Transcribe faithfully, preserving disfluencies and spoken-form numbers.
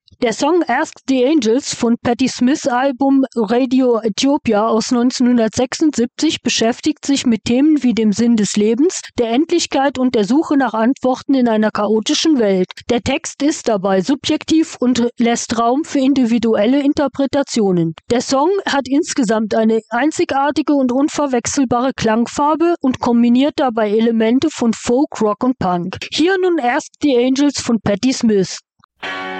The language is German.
Der Song Ask the Angels von Patti Smiths Album Radio Ethiopia aus neunzehnhundertsechsundsiebzig beschäftigt sich mit Themen wie dem Sinn des Lebens, der Endlichkeit und der Suche nach Antworten in einer chaotischen Welt. Der Text ist dabei subjektiv und lässt Raum für individuelle Interpretationen. Der Song hat insgesamt eine einzigartige und unverwechselbare Klangfarbe und kombiniert dabei Elemente von Folk, Rock und Punk. Hier nun Ask the Angels von Patti Smith.